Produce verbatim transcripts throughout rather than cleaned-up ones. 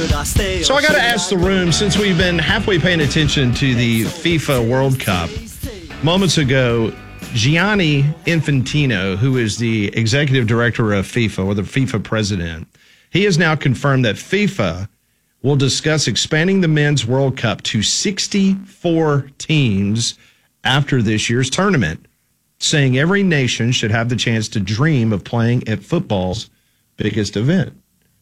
So I got to ask the room, since we've been halfway paying attention to the FIFA World Cup, moments ago, Gianni Infantino, who is the executive director of FIFA, or the FIFA president, he has now confirmed that FIFA will discuss expanding the Men's World Cup to sixty-four teams after this year's tournament, saying every nation should have the chance to dream of playing at football's biggest event.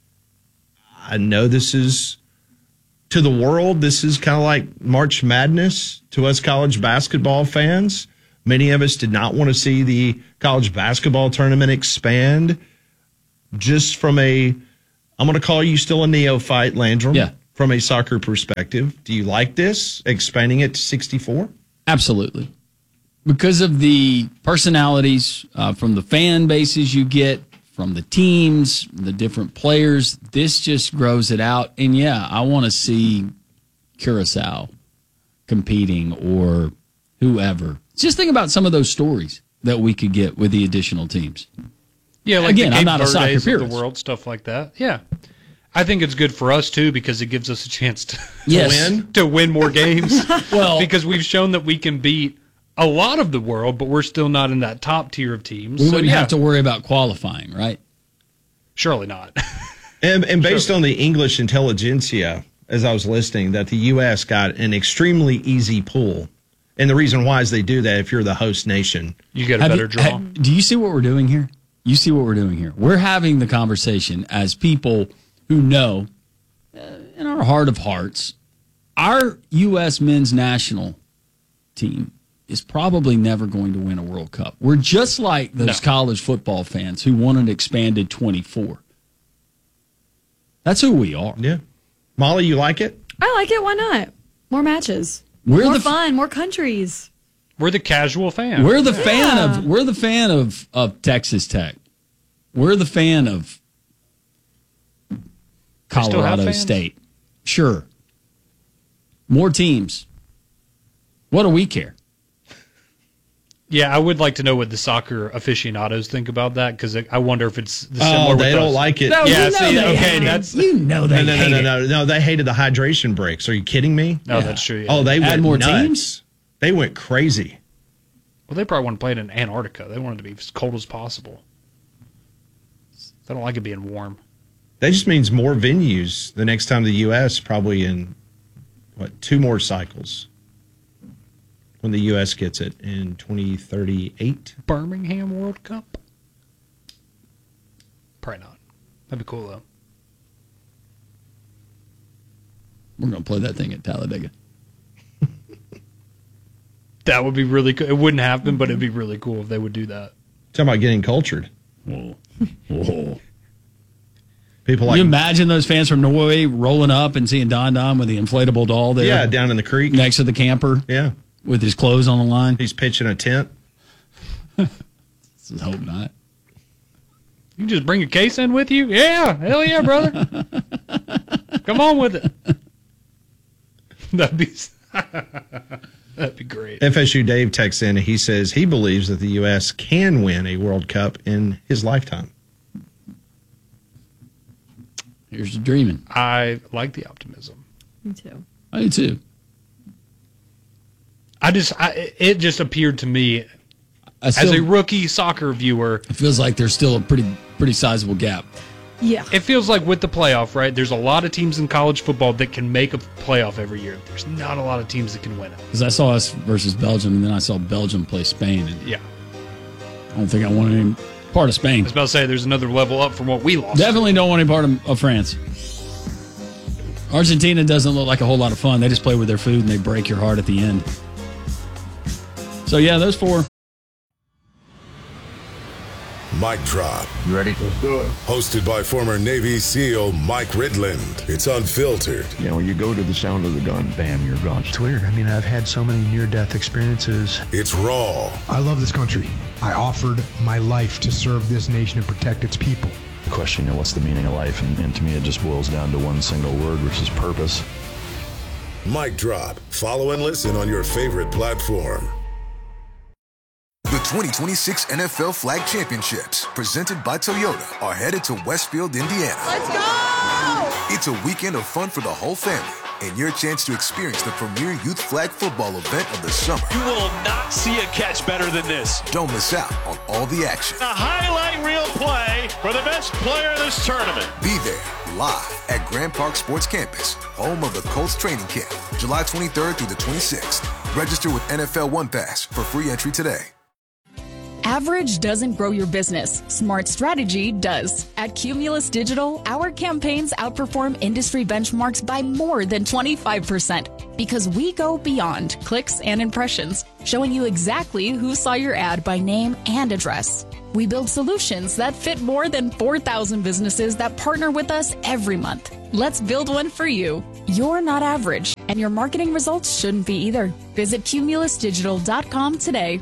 I know this is, to the world, this is kind of like March Madness to us college basketball fans. Many of us did not want to see the college basketball tournament expand. Just from a, I'm going to call you still a neophyte, Landrum. Yeah. From a soccer perspective, do you like this, expanding it to sixty-four? Absolutely. Because of the personalities uh, from the fan bases you get, from the teams, the different players, this just grows it out. And, yeah, I want to see Curacao competing or whoever. Just think about some of those stories that we could get with the additional teams. Yeah, like Again, the I'm Cape not a soccer Verdes of purist. the world, stuff like that. Yeah. I think it's good for us, too, because it gives us a chance to, Yes. to win to win more games. Well, because we've shown that we can beat a lot of the world, but we're still not in that top tier of teams. we so, wouldn't yeah, have to worry about qualifying, right? Surely not. And, and based on the English intelligentsia, as I was listening, that the U S got an extremely easy pool. And the reason why is they do that if you're the host nation. You get a Have better you- draw. have- do you see what we're doing here? You see what we're doing here? We're having the conversation as people who know, uh, in our heart of hearts, our U S men's national team is probably never going to win a World Cup. We're just like those No. college football fans who want an expanded twenty-four. That's who we are. Yeah. Molly, you like it? I like it. Why not? More matches. We're more the f- fun. More countries. We're the casual fan. We're the fan Yeah. of we're the fan of, of Texas Tech. We're the fan of still have Colorado fans? State. Sure. More teams. What do we care? Yeah, I would like to know what the soccer aficionados think about that, because I wonder if it's the similar Oh, with they don't us. like it. No, Yeah, you know see, they okay, hate it. that's- You know they No, no, no, hate no, it. no, no. They hated the hydration breaks. Are you kidding me? No, Yeah. that's true. Yeah. Oh, they Add went more nuts. teams? They went crazy. Well, they probably want to play it in Antarctica. They want it to be as cold as possible. They don't like it being warm. That just means more venues the next time the U S probably in, what, two more cycles when the U S gets it in twenty thirty-eight. Birmingham World Cup? Probably not. That'd be cool, though. We're going to play that thing at Talladega. That would be really cool. It wouldn't happen, but it'd be really cool if they would do that. Talking about getting cultured. Whoa. Whoa. People Can like, you imagine those fans from Norway rolling up and seeing Don Don with the inflatable doll there yeah, down in the creek. next to the camper Yeah. with his clothes on the line? He's pitching a tent. Let's hope not. You can just bring a case in with you? Yeah, hell yeah, brother. Come on with it. That'd be that'd be great. F S U Dave texts in and he says he believes that the U S can win a World Cup in his lifetime. Here's the dreaming. I like the optimism. Me too. I do too. I just, I, it just appeared to me I as still, a rookie soccer viewer. it feels like there's still a pretty pretty sizable gap. Yeah. It feels like with the playoff, right? There's a lot of teams in college football that can make a playoff every year. There's not a lot of teams that can win it. Because I saw us versus Belgium, and then I saw Belgium play Spain, and Yeah. I don't think I want any part of Spain. I was about to say there's another level up from what we lost. Definitely don't want any part of, of France. Argentina doesn't look like a whole lot of fun. They just play with their food, and they break your heart at the end. So, yeah, those four. Mic Drop. You ready? Let's do it. Hosted by former Navy SEAL Mike Ridland. It's unfiltered. You know, you go to the sound of the gun, bam, you're gone. It's weird. I mean, I've had so many near-death experiences. It's raw. I love this country. I offered my life to serve this nation and protect its people. The question, you know, what's the meaning of life? And, and to me, it just boils down to one single word, which is purpose. Mic Drop. Follow and listen on your favorite platform. The twenty twenty-six N F L Flag Championships, presented by Toyota, are headed to Westfield, Indiana. Let's go! It's a weekend of fun for the whole family and your chance to experience the premier youth flag football event of the summer. You will not see a catch better than this. Don't miss out on all the action. A highlight reel play for the best player in this tournament. Be there live at Grand Park Sports Campus, home of the Colts training camp, July twenty-third through the twenty-sixth. Register with N F L One Pass for free entry today. Average doesn't grow your business. Smart strategy does. At Cumulus Digital, our campaigns outperform industry benchmarks by more than twenty-five percent because we go beyond clicks and impressions, showing you exactly who saw your ad by name and address. We build solutions that fit more than four thousand businesses that partner with us every month. Let's build one for you. You're not average, and your marketing results shouldn't be either. Visit cumulus digital dot com today.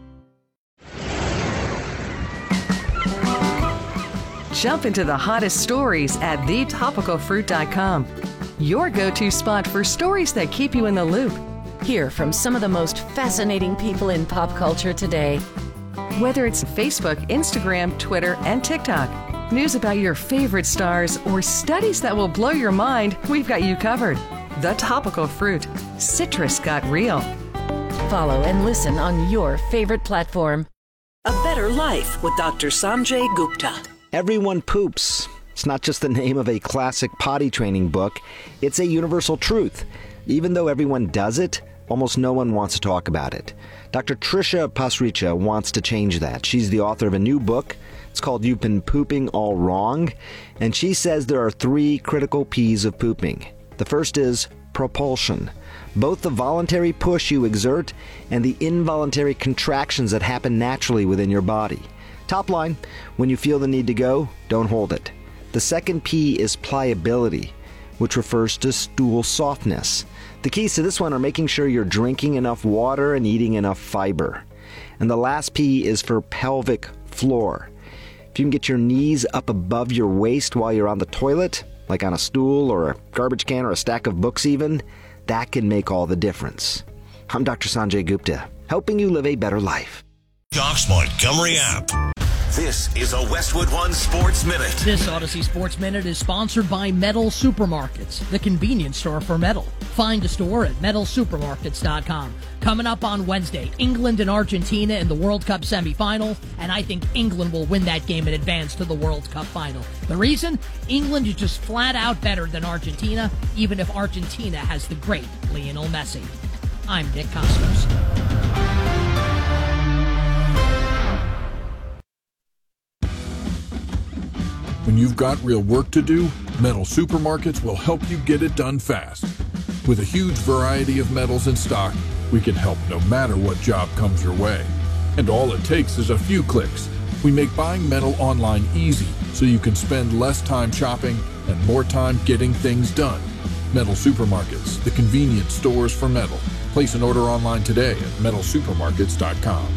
Jump into the hottest stories at the topical fruit dot com. Your go-to spot for stories that keep you in the loop. Hear from some of the most fascinating people in pop culture today. Whether it's Facebook, Instagram, Twitter, and TikTok, news about your favorite stars, or studies that will blow your mind, we've got you covered. The Topical Fruit. Citrus got real. Follow and listen on your favorite platform. A Better Life with Doctor Sanjay Gupta. Everyone poops. It's not just the name of a classic potty training book. It's a universal truth. Even though everyone does it, almost no one wants to talk about it. Doctor Trisha Pasricha wants to change that. She's the author of a new book. It's called You've Been Pooping All Wrong. And she says there are three critical P's of pooping. The first is propulsion. Both the voluntary push you exert and the involuntary contractions that happen naturally within your body. Top line, when you feel the need to go, don't hold it. The second P is pliability, which refers to stool softness. The keys to this one are making sure you're drinking enough water and eating enough fiber. And the last P is for pelvic floor. If you can get your knees up above your waist while you're on the toilet, like on a stool or a garbage can or a stack of books even, that can make all the difference. I'm Doctor Sanjay Gupta, helping you live a better life. Doc's Montgomery app. This is a Westwood One Sports Minute. This Odyssey Sports Minute is sponsored by Metal Supermarkets, the convenience store for metal. Find a store at metal supermarkets dot com. Coming up on Wednesday, England and Argentina in the World Cup semifinal, and I think England will win that game and advance to the World Cup final. The reason? England is just flat out better than Argentina, even if Argentina has the great Lionel Messi. I'm Nick Costos. When you've got real work to do, Metal Supermarkets will help you get it done fast. With a huge variety of metals in stock, we can help no matter what job comes your way. And all it takes is a few clicks. We make buying metal online easy so you can spend less time shopping and more time getting things done. Metal Supermarkets, the convenience stores for metal. Place an order online today at metal supermarkets dot com.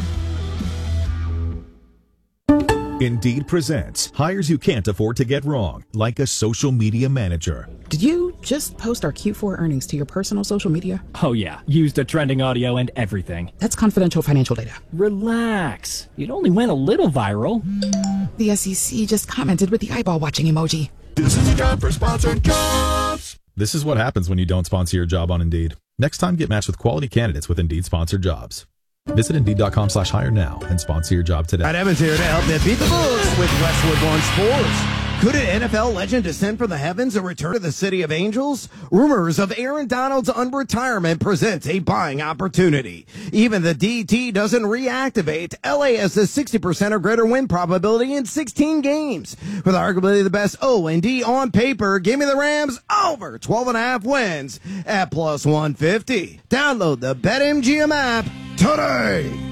Indeed presents hires you can't afford to get wrong, like a social media manager. Did you just post our Q four earnings to your personal social media? Oh yeah, used the trending audio and everything. That's confidential financial data. Relax. It only went a little viral. The S E C just commented with the eyeball watching emoji. This is a job for sponsored jobs. This is what happens when you don't sponsor your job on Indeed. Next time, get matched with quality candidates with Indeed sponsored jobs. Visit Indeed.com slash hire now and sponsor your job today. Matt Evans here to help them beat the books with Westwood One Sports. Could an N F L legend descend from the heavens and return to the City of Angels? Rumors of Aaron Donald's unretirement presents a buying opportunity. Even the D T doesn't reactivate. L A has a sixty percent or greater win probability in sixteen games. With arguably the best O and D on paper, give me the Rams over twelve and a half wins at plus one fifty. Download the BetMGM app today.